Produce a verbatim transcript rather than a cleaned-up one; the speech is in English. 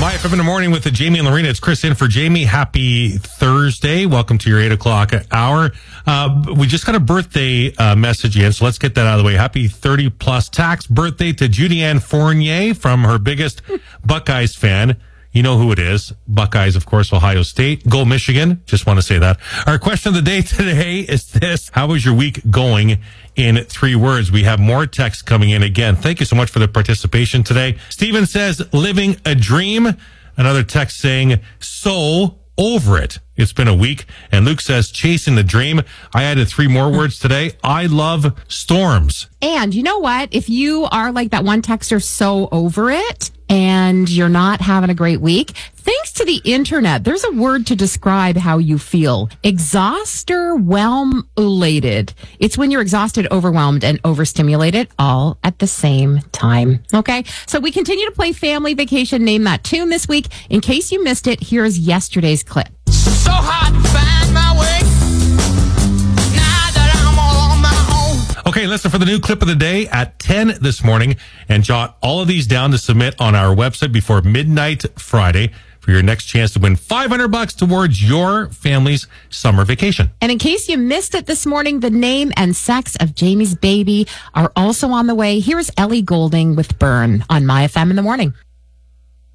My F M in the morning with the Jamie and Lorena. It's Chris in for Jamie. Happy Thursday. Welcome to your eight o'clock hour. Uh, we just got a birthday uh, message in, so let's get that out of the way. Happy thirty plus tax birthday to Judy Ann Fournier from her biggest Buckeyes fan. You know who it is. Buckeyes, of course, Ohio State. Go Michigan. Just want to say that. Our question of the day today is this. How is your week going in three words? We have more texts coming in again. Thank you so much for the participation today. Steven says, living a dream. Another text saying, so over it. It's been a week. And Luke says, chasing the dream. I added three more words today. I love storms. And you know what? If you are like that one texter, so over it, and you're not having a great week, thanks to the internet, there's a word to describe how you feel. Exhauster-whelm-ulated. It's when you're exhausted, overwhelmed, and overstimulated all at the same time. Okay? So we continue to play Family Vacation Name That Tune this week. In case you missed it, here's yesterday's clip. So hard to find my way. Now that I'm all on my own. Okay, listen for the new clip of the day at ten this morning and jot all of these down to submit on our website before midnight Friday for your next chance to win five hundred bucks towards your family's summer vacation. And in case you missed it this morning, the name and sex of Jamie's baby are also on the way. Here's Ellie Goulding with Burn on My F M in the morning.